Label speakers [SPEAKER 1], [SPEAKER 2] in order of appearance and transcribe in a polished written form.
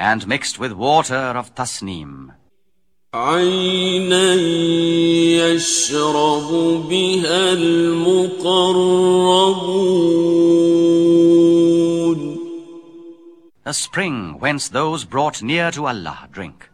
[SPEAKER 1] and mixed with water of tasneem.
[SPEAKER 2] عينا يشرب بها المقربون
[SPEAKER 1] A spring whence those brought near to Allah drink.